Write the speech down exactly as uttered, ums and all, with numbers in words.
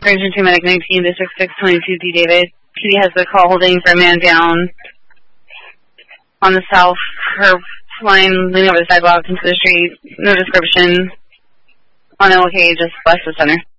Ranger two Medic nineteen, District six twenty-two, D. David. P D has the call holding for a man down on the south curb line, leaning over the sidewalk into the street. No description. On L K, just west of center.